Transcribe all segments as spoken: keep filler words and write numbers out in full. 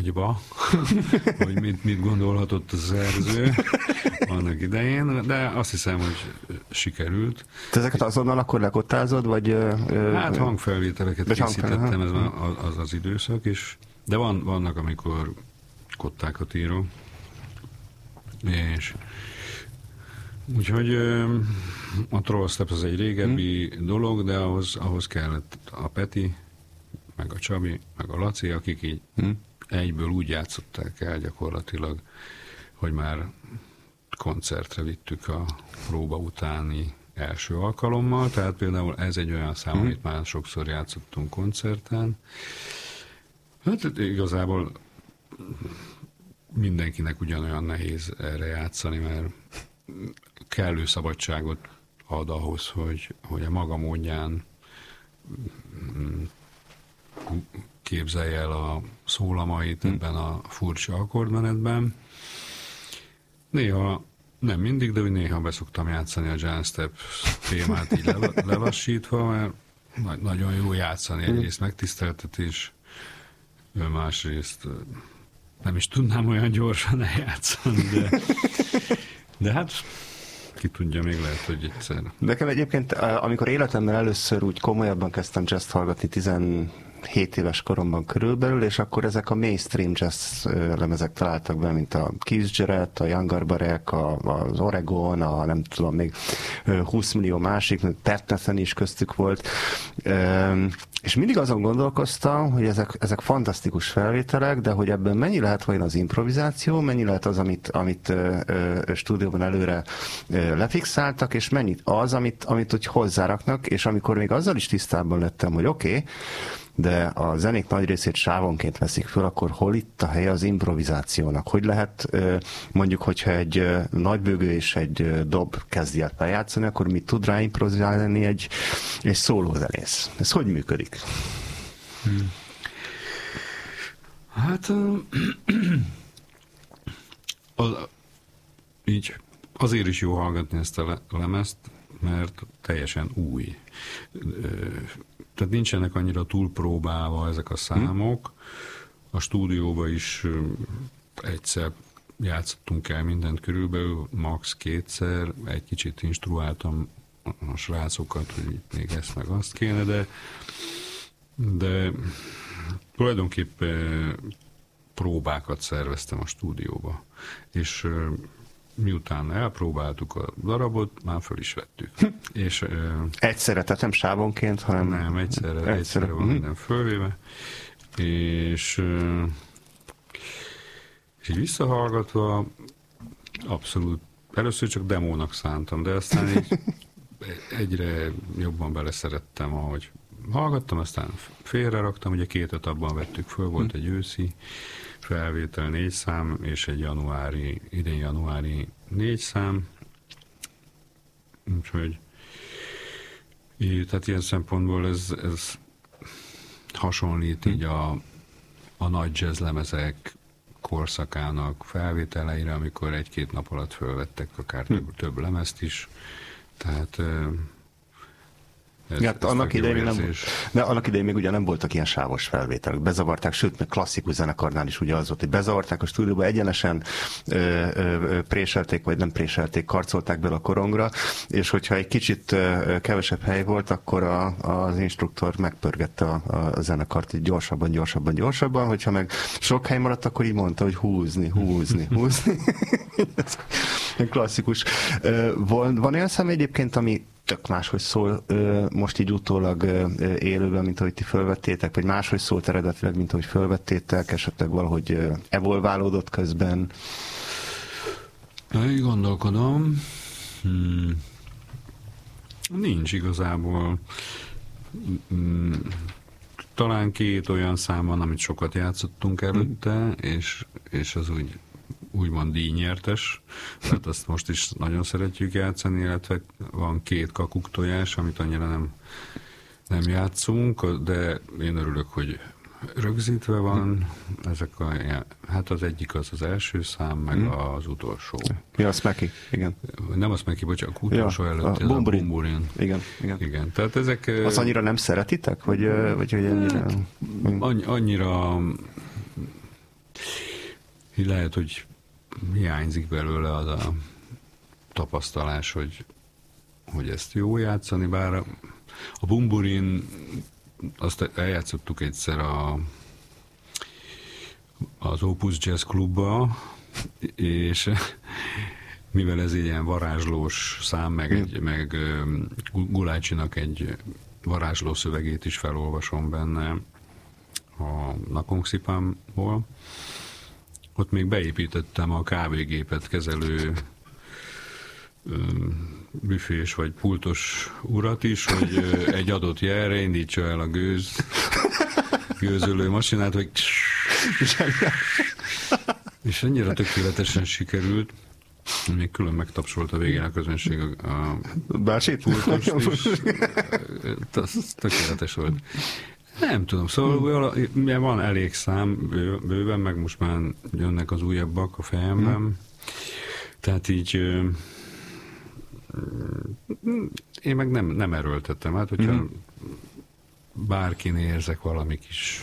agyba, hogy mit, mit gondolhatott a szerző annak idején, de azt hiszem, hogy sikerült. Te ezeket azonnal akkor lekottázod, vagy... Hát hangfelvételeket készítettem, hangfelvétel. ez az, az az időszak, és, de van, vannak, amikor kottákat írok, és úgyhogy a Troll Steps az egy régebbi hmm. dolog, de ahhoz, ahhoz kellett a Peti, meg a Csabi, meg a Laci, akik így hmm. egyből úgy játszották el gyakorlatilag, hogy már koncertre vittük a próba utáni első alkalommal, tehát például ez egy olyan szám, hmm. amit már sokszor játszottunk koncerten. Hát igazából mindenkinek ugyanolyan nehéz erre játszani, mert kellő szabadságot ad ahhoz, hogy, hogy a maga módján képzelje el a szólamait hmm. ebben a furcsa akkordmenetben. Néha, nem mindig, de úgy néha beszoktam játszani a Giant Steps témát így lelassítva, mert nagyon jó játszani, egyrészt megtiszteltetés, másrészt nem is tudnám olyan gyorsan eljátszani, de, de hát ki tudja, még lehet, hogy egyszer. Nekem egyébként, amikor életemben először úgy komolyabban kezdtem jazzt hallgatni, tizenhét éves koromban körülbelül, és akkor ezek a mainstream jazz lemezek találtak be, mint a Keith Jarrett, a Young Garbarek, az Oregon, a nem tudom, még húsz millió másik, Pat Metheny is köztük volt. És mindig azon gondolkoztam, hogy ezek, ezek fantasztikus felvételek, de hogy ebben mennyi lehet vajon az improvizáció, mennyi lehet az, amit, amit ö, ö, stúdióban előre ö, lefixáltak, és mennyit az, amit, amit úgy hozzáraknak, és amikor még azzal is tisztában lettem, hogy oké, okay, de a zenék nagy részét sávonként veszik föl, akkor hol itt a helye az improvizációnak? Hogy lehet mondjuk, hogyha egy nagybőgő és egy dob kezdi el bejátszani, akkor mit tud rá improvizálni egy, egy szólózenész? Ez hogy működik? Hmm. Hát az, így azért is jó hallgatni ezt a lemezt, mert teljesen új. Tehát nincsenek annyira túlpróbálva ezek a számok. A stúdióban is egyszer játszottunk el mindent körülbelül, max. kétszer, egy kicsit instruáltam a srácokat, hogy még ezt meg azt kéne, de, de tulajdonképpen próbákat szerveztem a stúdióba. És miután elpróbáltuk a darabot, már föl is vettük. És, egyszerre, tehát nem sávonként, hanem... Nem, egyszerre, egyszerre, egyszerre van minden fölvéve. És, és így visszahallgatva abszolút, először csak demónak szántam, de aztán így egyre jobban beleszerettem, ahogy hallgattam, aztán félre raktam, ugye két etapban vettük föl, volt egy őszi felvétel négy szám, és egy januári, idén januári négy szám. Úgyhogy tehát ilyen szempontból ez, ez hasonlít így a, a nagy jazzlemezek korszakának felvételeire, amikor egy-két nap alatt fölvettek akár több, több lemezt is. Tehát Ez, ja, annak idején nem, de annak idején még ugye nem voltak ilyen sávos felvételek, bezavarták, sőt, meg klasszikus zenekarnál is ugye az volt, hogy bezavarták a stúdióba, egyenesen ö, ö, préselték, vagy nem préselték, karcolták bele a korongra, és hogyha egy kicsit ö, kevesebb hely volt, akkor a, az instruktor megpörgette a, a zenekart így gyorsabban, gyorsabban, gyorsabban, hogyha meg sok hely maradt, akkor így mondta, hogy húzni, húzni, húzni. Klasszikus. Van, van olyan szám egyébként, ami tök máshogy szól most így utólag élőben, mint ahogy ti fölvettétek, vagy máshogy szólt eredetileg, mint ahogy fölvettétek, esetleg valahogy evolválódott közben? Így gondolkodom. Hmm. Nincs igazából. Hmm. Talán két olyan szám van, amit sokat játszottunk előtte, hmm. és, és az úgy úgymond díjnyertes, tehát azt most is nagyon szeretjük játszani, illetve van két kakuktojás, amit annyira nem, nem játszunk, de én örülök, hogy rögzítve van, ezek a, hát az egyik az az első szám, meg mm. az utolsó. Ja, a Smacky, igen. Nem a Smacky, bocsánat, utolsó ja, előtt, a ez Bumburin. a Bumburin. Igen, igen. igen. Tehát ezek... Az annyira nem szeretitek? Vagy, vagy hogy ennyire... Hát, annyira... így lehet, hogy hiányzik belőle az a tapasztalás, hogy, hogy ezt jó játszani, bár a, a bumburin azt eljátszottuk egyszer a, az Opus Jazz Klubba, és mivel ez egy ilyen varázslós szám, meg, egy, meg Gulácsinak egy varázsló szövegét is felolvasom benne a Nakongszipámból, ott még beépítettem a kávégépet kezelő büfés vagy pultos urat is, hogy egy adott jelre indítsa el a gőz, gőzölő masinát, hogy és annyira tökéletesen sikerült, még külön megtapsolt a végén a közönség a, a pultost is. Ez tökéletes volt. Nem tudom, szóval hmm. van elég szám bőven, meg most már jönnek az újabbak a fejemben. Hmm. Tehát így én meg nem, nem erőltettem. Hát, hogyha hmm. bárkinél érzek valami kis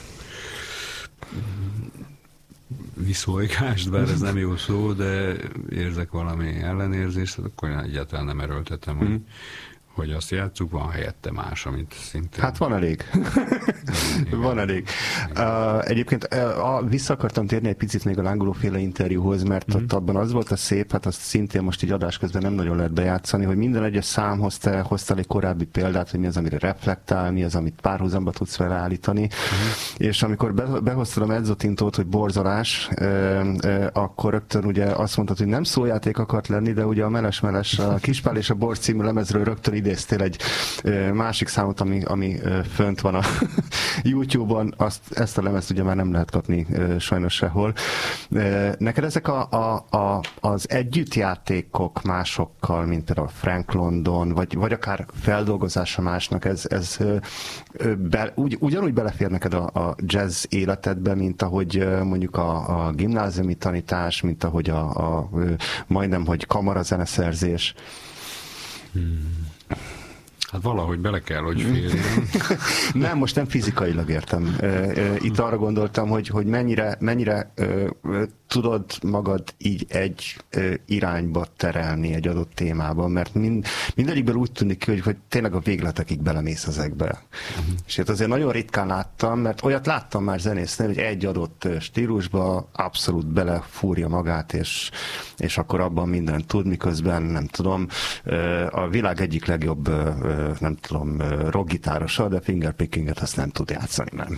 viszolygást, bár ez nem jó szó, de érzek valami ellenérzést, akkor én egyáltalán nem erőltetem, hmm. hogy hogy azt játsszuk, van helyette más, amit szintén... Hát van elég. van elég. Uh, egyébként uh, vissza akartam térni egy picit még a lángolóféle interjúhoz, mert mm-hmm. ott abban az volt a szép, hát azt szintén most így adás közben nem nagyon lehet bejátszani, hogy minden egyes számhoz te hoztál egy korábbi példát, hogy mi az, amire reflektál, mi az, amit párhuzamba tudsz vele állítani, mm-hmm. és amikor be, behoztad a mezzotintót, hogy borzolás, uh, uh, akkor rögtön ugye azt mondtad, hogy nem szójáték akart lenni, de ugye a Meles-Meles, a Kispál és a Borz című lemezről rögtön idéztél egy ö, másik számot, ami, ami ö, fönt van a YouTube-on, azt, ezt a lemezt ugye már nem lehet kapni ö, sajnos sehol. Ö, neked ezek a, a, a, az együttjátékok másokkal, mint például Frank London, vagy, vagy akár feldolgozása másnak, ez, ez ö, ö, be, ugy, ugyanúgy belefér neked a, a jazz életedbe, mint ahogy ö, mondjuk a, a gimnáziumi tanítás, mint ahogy a, a ö, majdnem, hogy kamarazeneszerzés. Hmm. Hát valahogy bele kell, hogy férjen. Nem, most nem fizikailag értem. Itt arra gondoltam, hogy, hogy mennyire, mennyire tudod magad így egy irányba terelni egy adott témában, mert mind, mindegyikből úgy tűnik ki, hogy, hogy tényleg a végletekig belemész ezekbe. Uh-huh. És itt azért nagyon ritkán láttam, mert olyat láttam már zenésznél, hogy egy adott stílusba abszolút belefúrja magát, és, és akkor abban mindent tud, miközben nem tudom, a világ egyik legjobb nem tudom, rockgitárosa, de fingerpickinget azt nem tud játszani, nem.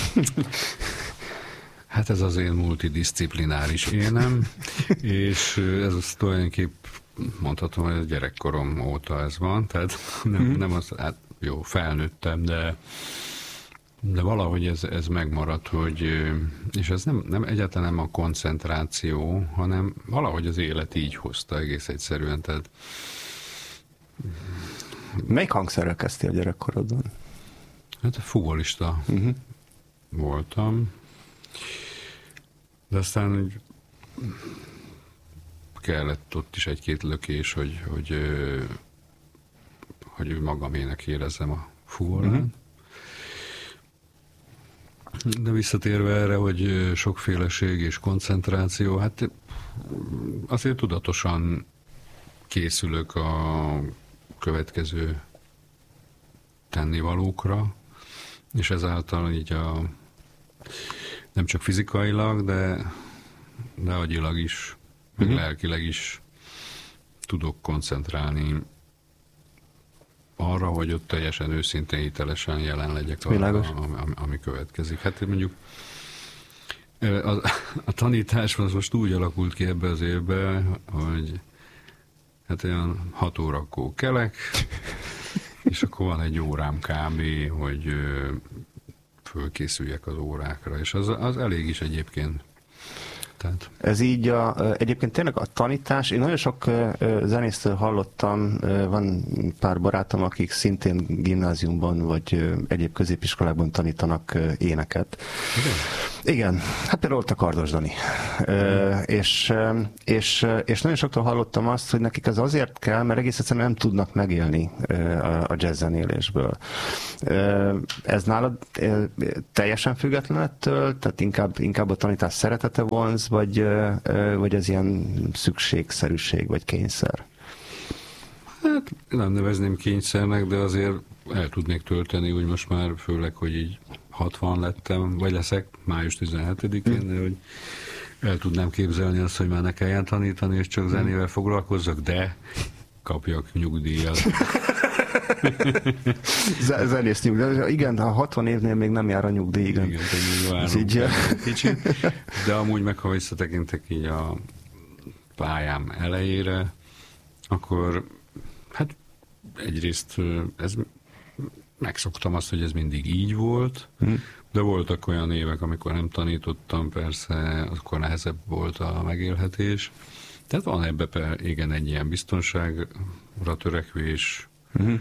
Hát ez az én multidisciplináris énem, és ez az tulajdonképp mondhatom, hogy gyerekkorom óta ez van, tehát nem, nem az, hát jó, felnőttem, de, de valahogy ez, ez megmaradt, hogy, és ez nem, nem egyáltalán nem a koncentráció, hanem valahogy az élet így hozta egész egyszerűen, tehát melyik hangszerrel kezdtél a gyerekkorodban? Hát fugolista uh-huh. voltam, de aztán hogy kellett ott is egy-két lökés, hogy, hogy, hogy magamének érezzem a fugolát. Uh-huh. De visszatérve erre, hogy sokféleség és koncentráció, hát azért tudatosan készülök a következő tennivalókra, és ezáltal így a, nem csak fizikailag, de, de agyilag is, meg uh-huh. lelkileg is tudok koncentrálni arra, hogy ott teljesen őszintén, hitelesen jelen legyek, a, a, ami, ami következik. Hát mondjuk a, a tanítás az most úgy alakult ki ebbe az évbe, hogy hát olyan hat órakor kelek, és akkor van egy órám kb., hogy ö, fölkészüljek az órákra, és az, az elég is egyébként. Tehát. Ez így a, egyébként tényleg a tanítás, én nagyon sok zenésztől hallottam, van pár barátom, akik szintén gimnáziumban vagy egyéb középiskolában tanítanak éneket. Igen? Igen, hát például ott a Kardos Dani. Mm. És, és, és nagyon soktól hallottam azt, hogy nekik ez azért kell, mert egész egyszerűen nem tudnak megélni a jazz zenélésből. Ez nálad teljesen független ettől, tehát inkább, inkább a tanítás szeretete vonz, vagy, vagy ez ilyen szükségszerűség, vagy kényszer? Hát nem nevezném kényszernek, de azért el tudnék tölteni, úgy most már főleg, hogy így hatvan lettem, vagy leszek május tizenhetedikén, de hogy el tudnám képzelni azt, hogy már ne kelljen tanítani, és csak zenével foglalkozzak, de kapjak nyugdíjat. Zenész nyugdíj. Igen, de a hatvan évnél még nem jár a nyugdíj. Igen, igen ez így kicsit. De amúgy meg, ha visszatekintek így a pályám elejére, akkor hát egyrészt ez, megszoktam azt, hogy ez mindig így volt, hmm. de voltak olyan évek, amikor nem tanítottam, persze, akkor nehezebb volt a megélhetés. Tehát van ebbe igen egy ilyen biztonságra törekvés, hmm.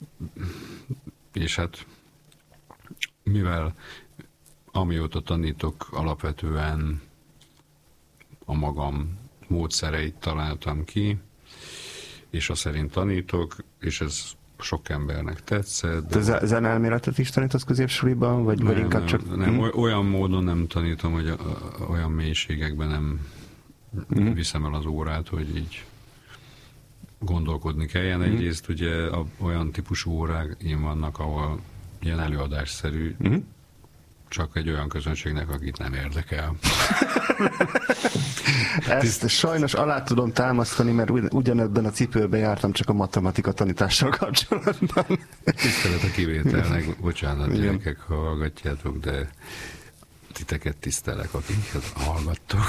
és hát mivel amióta tanítok, alapvetően a magam módszereit találtam ki, és azt szerint tanítok, és ez sok embernek tetszett. Te zenelméletet is tanítasz középsuliban, vagy, nem, vagy inkább nem, csak... Nem, hmm. olyan módon nem tanítom, hogy a, a, olyan mélységekben nem hmm. viszem el az órát, hogy így gondolkodni kelljen. Hmm. Egyrészt ugye a, olyan típusú órák én vannak, ahol ilyen előadásszerű, hmm. csak egy olyan közönségnek, akit nem érdekel. Ezt sajnos alá tudom támasztani, mert ugyanebben a cipőben jártam, csak a matematika tanítással kapcsolatban. Tisztelet a kivételnek, bocsánat gyerekek, ha hallgatjátok, de titeket tisztelek, akiket hallgattok.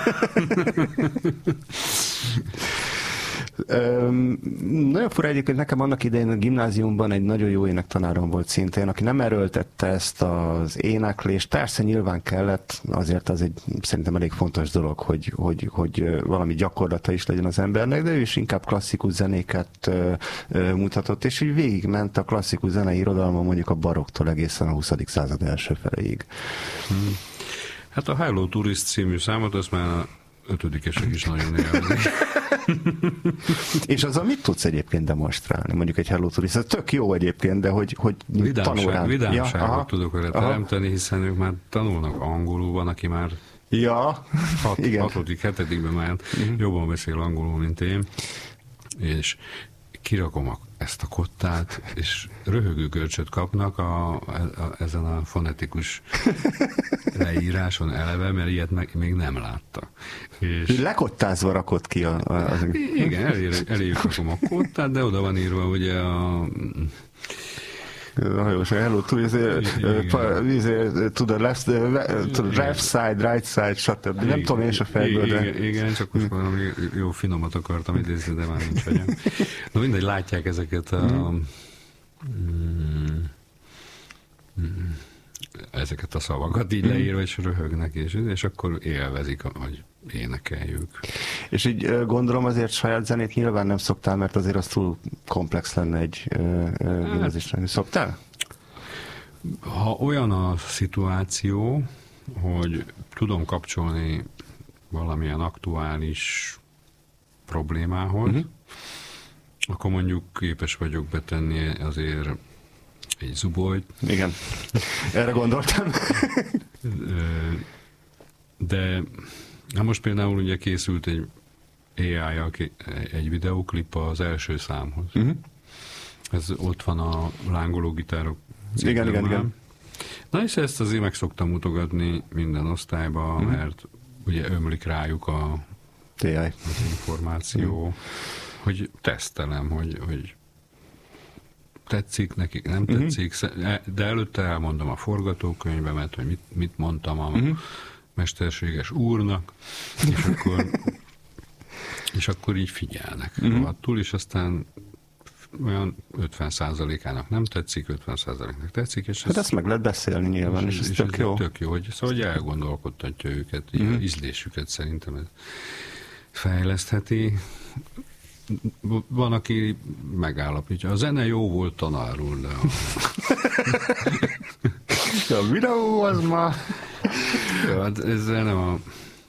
Öm, nagyon fura egyébként, nekem annak idején a gimnáziumban egy nagyon jó énektanárom volt szintén, aki nem erőltette ezt az éneklést. Persze nyilván kellett, azért az egy szerintem elég fontos dolog, hogy, hogy, hogy valami gyakorlata is legyen az embernek, de ő is inkább klasszikus zenéket ö, ö, mutatott, és így végigment a klasszikus zenei irodalma mondjuk a baroktól egészen a huszadik század első feléig. Hmm. Hát a Hello Tourist című számot, azt már a ötödikesek is nagyon élvezik. És azzal mit tudsz egyébként demonstrálni? Mondjuk egy Hello Tourist, ez tök jó egyébként, de hogy, hogy Vidámság, vidámságot ja, tudok vele teremteni, hiszen ők már tanulnak angolul, van, aki már ja, hat, igen. hatodik, hetedikben már uh-huh. jobban beszél angolul, mint én, és kirakom a, ezt a kottát, és röhögő görcsöt kapnak a, a, ezen a fonetikus leíráson eleve, mert ilyet meg, még nem látta. És lekottázva rakott ki a... a az... Igen, eléjük rakom a kottát, de oda van írva ugye a... Nagyon jó, hello, to the left, to the left side, right side, stb. Nem tudom én is a fejből, de... Igen, igen, csak most valami jó finomat akartam idézni, de már nincs vagyok. Na mindegy, látják ezeket a... Mm, mm, ezeket a szavakat így leírva, és röhögnek, és, és akkor élvezik, hogy énekeljük. És így gondolom azért saját zenét nyilván nem szoktál, mert azért az túl komplex lenne egy gimnazisra. Hát, szoktál? Ha olyan a szituáció, hogy tudom kapcsolni valamilyen aktuális problémához, uh-huh. akkor mondjuk képes vagyok betenni azért egy zubolyt. Igen, erre gondoltam. De na most például ugye készült egy á í-jal egy videóklip az első számhoz. Uh-huh. Ez ott van a lángoló gitárok. Igen, igen, igen. Na és ezt azért meg szoktam mutogatni minden osztályba, uh-huh. mert ugye ömlik rájuk a, az információ, uh-huh. hogy tesztelem, hogy, hogy tetszik nekik, nem uh-huh. tetszik, de előtte elmondom a forgatókönyvemet, hogy mit, mit mondtam a uh-huh. mesterséges úrnak, és akkor, és akkor így figyelnek uh-huh. rohadtul, és aztán olyan ötven százalékának nem tetszik, ötven százaléknak tetszik, és hát ez, ezt meg lehet beszélni nyilván, és, és ez és tök, ez jó. tök jó. Hogy, szóval, hogy elgondolkodtatja őket, uh-huh. ízlésüket szerintem ez fejlesztheti. Van, aki megállapítja. A zene jó volt tanárul, de a... a videó az ma... Jó, hát ezzel nem a,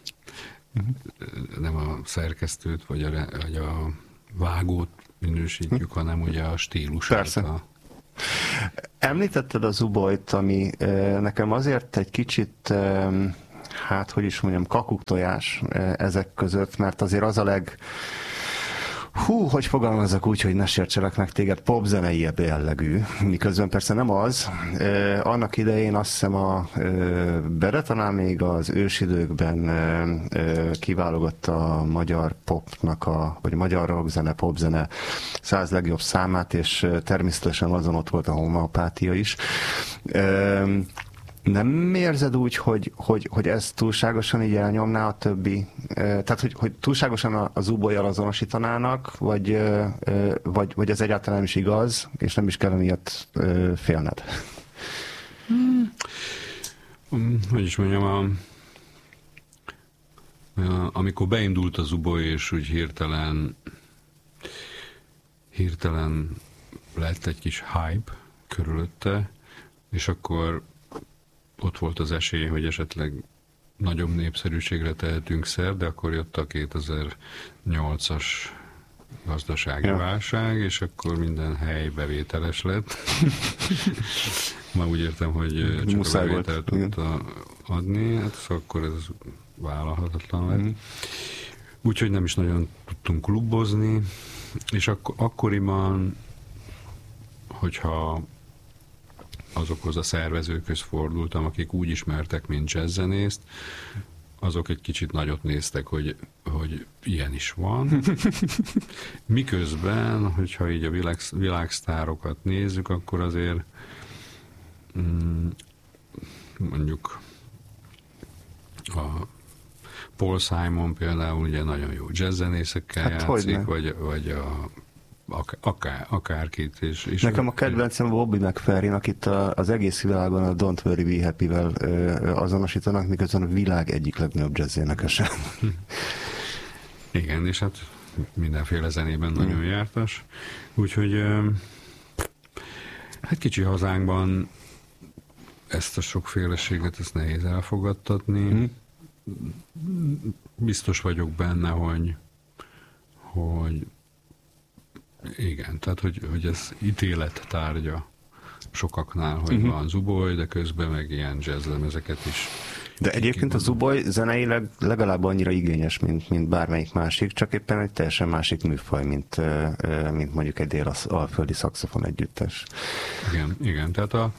nem a szerkesztőt, vagy a, vagy a vágót minősítjük, hanem ugye a stílusát. Persze. A... Említetted a zubolyt, ami nekem azért egy kicsit... hát hogy is mondjam, kakuktojás ezek között, mert azért az a leg hú, hogy fogalmazzak úgy, hogy ne sértselek meg téged, popzenei jellegű, miközben persze nem az. E, annak idején azt hiszem a e, Bere talán még az ősidőkben e, e, kiválogott a magyar popnak, a, vagy magyar rockzene, popzene száz legjobb számát, és természetesen azon ott volt a homeopátia is. E, Nem érzed úgy, hogy, hogy, hogy ez túlságosan így elnyomná a többi? Tehát, hogy, hogy túlságosan az Zubolyjal azonosítanának, vagy, vagy, vagy ez egyáltalán nem is igaz, és nem is kell miatt félned? Hmm. Hogy is mondjam, a, a, amikor beindult a Zuboly, és úgy hirtelen hirtelen lett egy kis hype körülötte, és akkor ott volt az esély, hogy esetleg nagyobb népszerűségre tehetünk szer, de akkor jött a kétezer-nyolcas gazdasági ja. válság, és akkor minden hely bevételes lett. Már úgy értem, hogy csak Muszáj a bevételt tudta adni, hát szóval akkor ez vállalhatatlan lett. Mm. Úgyhogy nem is nagyon tudtunk klubozni, és ak- akkoriban, hogyha azokhoz a szervezőkhöz fordultam, akik úgy ismertek, mint jazzzenészt, azok egy kicsit nagyot néztek, hogy, hogy ilyen is van. Miközben, hogyha így a világ, világsztárokat nézzük, akkor azért mm, mondjuk a Paul Simon például ugye nagyon jó jazzzenészekkel hát játszik, vagy, vagy a Akár, akárkit. És, és nekem a kedvencem Bobby McFerrin, akit a, az egész világon a Don't Worry Be Happy-vel ö, azonosítanak, miközben a világ egyik legnagyobb jazzénekese. Igen, és hát mindenféle zenében nagyon mm. jártas. Úgyhogy ö, hát kicsi hazánkban ezt a sokféleséget, ezt nehéz elfogadtatni. Mm. Biztos vagyok benne, hogy hogy igen, tehát hogy, hogy ez ítélet tárgya sokaknál, hogy uh-huh. van Zuboly, de közben meg ilyen jazzlemezeket is. De egyébként a Zuboly zeneileg legalább annyira igényes, mint, mint bármelyik másik, csak éppen egy teljesen másik műfaj, mint, mint mondjuk egy dél-alföldi szaxofon együttes. Igen, igen, tehát a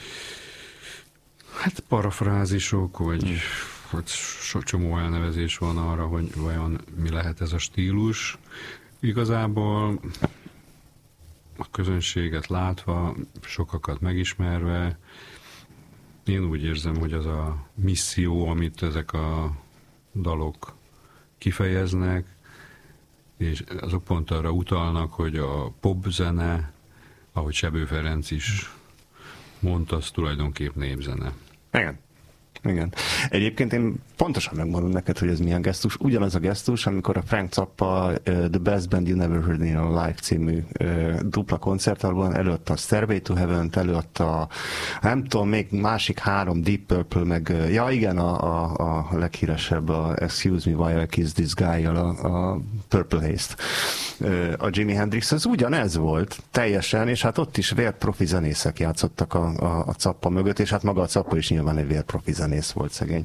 hát parafrázisok, vagy, hmm. vagy so, csomó elnevezés van arra, hogy vajon mi lehet ez a stílus. Igazából a közönséget látva, sokakat megismerve, én úgy érzem, hogy az a misszió, amit ezek a dalok kifejeznek, és azok pont arra utalnak, hogy a popzene, ahogy Sebő Ferenc is mondta, az tulajdonképp népzene. Igen. Igen. Egyébként én pontosan megmondom neked, hogy ez milyen gesztus. Ugyanaz a gesztus, amikor a Frank Zappa uh, The Best Band You Never Heard in Your Life című uh, dupla koncertalban előadta a Stairway to Heaven-t, előadta nem tudom, még másik három, Deep Purple, meg uh, ja igen, a, a, a leghíresebb, a Excuse Me While I Kiss This Guy-jal, a, a Purple Haze-t. Uh, a Jimi Hendrix, az ugyanez volt, teljesen, és hát ott is vérprofi zenészek játszottak a, a, a Zappa mögött, és hát maga a Zappa is nyilván egy vérprofi zenész volt, szegény.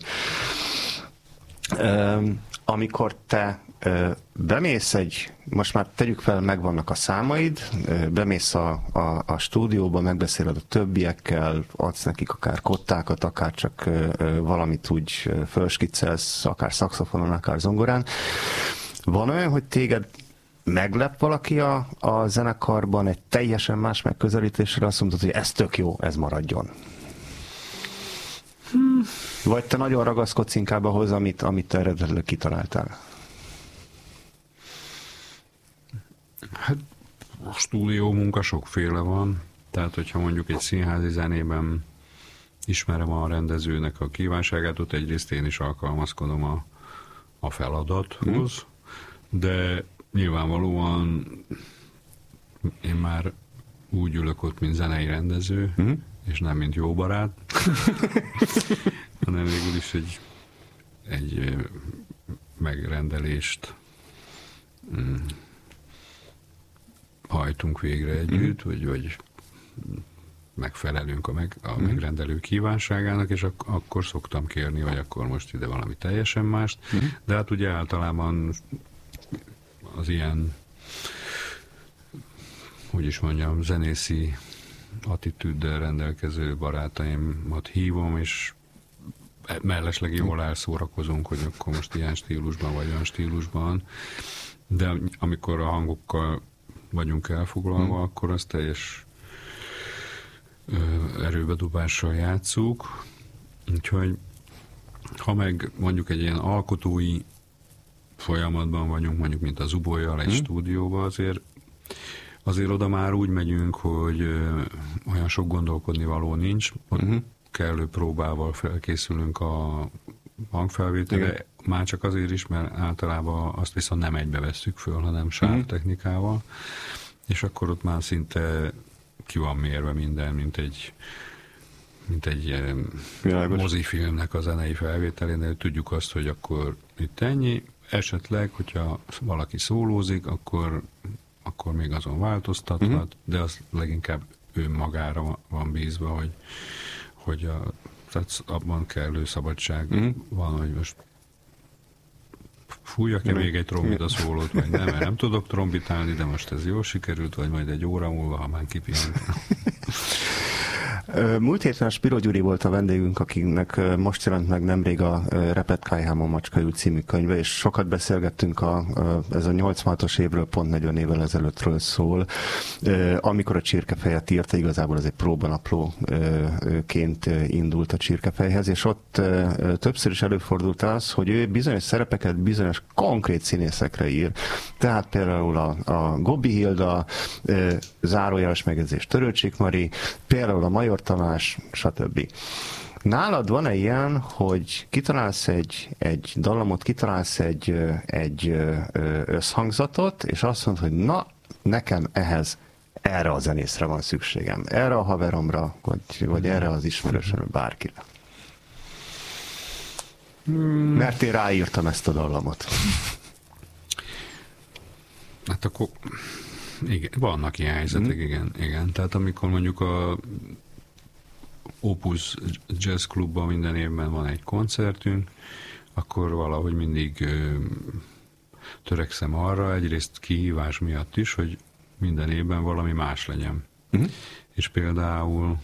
Um, amikor te uh, bemész egy, most már tegyük fel, megvannak a számaid, uh, bemész a, a, a stúdióba, megbeszéled a többiekkel, adsz nekik akár kottákat, akár csak uh, uh, valamit úgy uh, fölskiccelsz, akár szaxofonon, akár zongorán. Van olyan, hogy téged meglep valaki a, a zenekarban egy teljesen más megközelítésre, azt mondod, hogy ez tök jó, ez maradjon. Hmm. Vagy te nagyon ragaszkodsz inkább ahhoz, amit, amit te eredetileg kitaláltál? Hát a stúdió munka sokféle van, tehát hogyha mondjuk egy színházi zenében ismerem a rendezőnek a kívánságát, ott egyrészt én is alkalmazkodom a, a feladathoz, hmm. de nyilvánvalóan én már úgy ülök ott, mint zenei rendező, hmm. és nem mint jó barát, hanem végül is egy, egy megrendelést mm, hajtunk végre együtt, mm. vagy, vagy megfelelünk a, meg, a megrendelő kívánságának, és ak- akkor szoktam kérni, hogy akkor most ide valami teljesen mást. Uh-huh. De hát ugye általában az ilyen, hogy is mondjam, zenészi attitűddel rendelkező barátaimat hívom, és mellesleg jól elszórakozunk, hogy akkor most ilyen stílusban vagy olyan stílusban, de amikor a hangokkal vagyunk elfoglalva, hmm. akkor azt teljes erőbedobással játsszuk. Úgyhogy ha meg mondjuk egy ilyen alkotói folyamatban vagyunk, mondjuk mint az Ubolyjal egy hmm. stúdióban, azért azért oda már úgy megyünk, hogy olyan sok gondolkodni való nincs, hmm. kellő próbával felkészülünk a hangfelvételre, már csak azért is, mert általában azt viszont nem egybe vesszük föl, hanem sávtechnikával, uh-huh. és akkor ott már szinte ki van mérve minden, mint egy mint egy Világos. mozifilmnek a zenei felvételénél, tudjuk azt, hogy akkor itt ennyi, esetleg, hogyha valaki szólózik, akkor, akkor még azon változtathat, uh-huh. de az leginkább önmagára van bízva, hogy hogy a, tehát abban kellő szabadság mm. van, hogy most fújjak-e még egy trombita szólót, vagy nem, mert nem tudok trombitálni, de most ez jól sikerült, vagy majd egy óra múlva, ha már kipihent. Múlt héten a Spiro Gyuri volt a vendégünk, akinek most jelent meg nemrég a Repet Kájhámon Macskajú című könyve, és sokat beszélgettünk a, ez a nyolcvanhatos évről, pont negyven évvel ezelőttről szól. Amikor a Csirkefejet írta, igazából ez egy próbanaplóként indult a Csirkefejhez, és ott többször is előfordult az, hogy ő bizonyos szerepeket bizonyos konkrét színészekre ír. Tehát például a, a Gobbi Hilda, zárójeles megjegyzés Törőcsik Mari, például a Major Tamás, stb. Nálad van-e ilyen, hogy kitalálsz egy, egy dallamot, kitalálsz egy, egy összhangzatot, és azt mondod, hogy na, nekem ehhez erre a zenészre van szükségem, erre a haveromra, vagy, vagy erre az ismerősömre, bárkire. Hmm. Mert én ráírtam ezt a dallamot. Hát akkor igen, vannak ilyen helyzetek, hmm. igen, igen. Tehát amikor mondjuk a Opus Jazz Clubban minden évben van egy koncertünk, akkor valahogy mindig ö, törekszem arra, egyrészt kihívás miatt is, hogy minden évben valami más legyen. Uh-huh. És például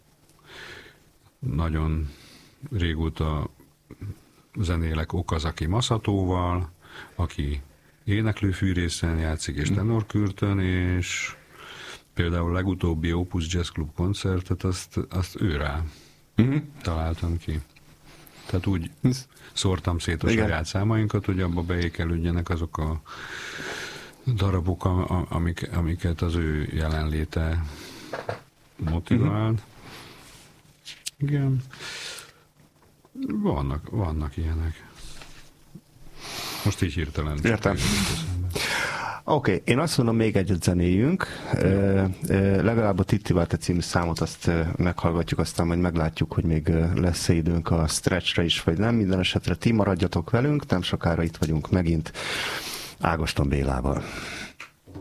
nagyon régóta zenélek Okazaki Maszatóval, aki éneklőfűrészen játszik és tenorkürtön, és például a legutóbbi Opus Jazz Club koncertet, azt, azt ő rá uh-huh. találtam ki. Tehát úgy szórtam szét a Igen. saját számainkat, hogy abba beékelődjenek azok a darabok, amik, amiket az ő jelenléte motivált. Uh-huh. Igen. Vannak, vannak ilyenek. Most így hirtelen. Értem. Oké, okay, én azt mondom, még egyet zenéljünk. Uh, uh, legalább a Tittivate című számot azt uh, meghallgatjuk, aztán majd meglátjuk, hogy még uh, lesz-e időnk a stretchre is, vagy nem. Minden esetre ti maradjatok velünk, nem sokára itt vagyunk megint Ágoston Bélával.